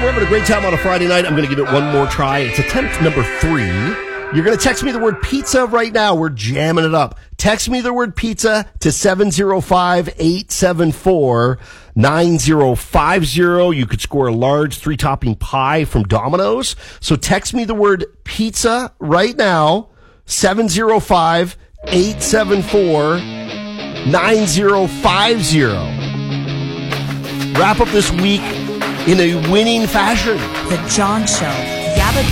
We're having a great time on a Friday night. I'm going to give it one more try. It's attempt number 3. You're going to text me the word pizza right now. We're jamming it up. Text me the word pizza to 705-874-9050. You could score a large 3-topping pie from Domino's. So text me the word pizza right now. 705-874-9050. Wrap up this week in a winning fashion. The John Show. Yabba